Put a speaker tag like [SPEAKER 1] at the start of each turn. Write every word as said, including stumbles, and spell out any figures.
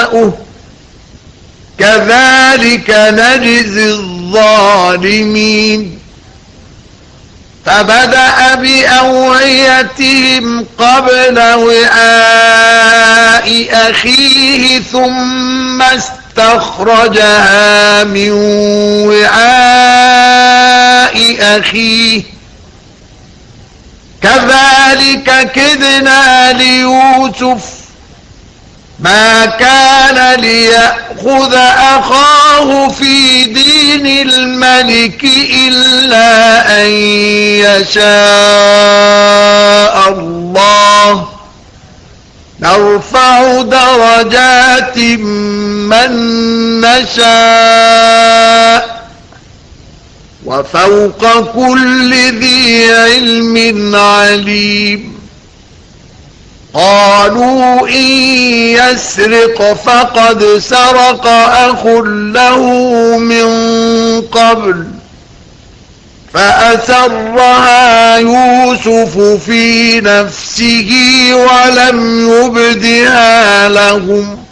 [SPEAKER 1] نشاؤه كذلك نجزي الظالمين فبدأ بأوعيتهم قبل وعاء أخيه ثم استخرجها من وعاء أخيه كذلك كدنا ليوسف ما كان ليأخذ أخاه في دين الملك إلا أن يشاء الله نرفع درجات من نشاء وفوق كل ذي علم عليم قالوا إن يسرق فقد سرق أخ له من قبل فأسرها يوسف في نفسه ولم يبدها لهم